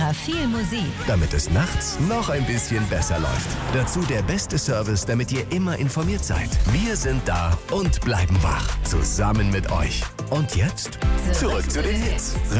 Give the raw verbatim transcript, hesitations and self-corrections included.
Extra viel Musik. Damit es nachts noch ein bisschen besser läuft. Dazu der beste Service, damit ihr immer informiert seid. Wir sind da und bleiben wach. Zusammen mit euch. Und jetzt zurück zu den Hits.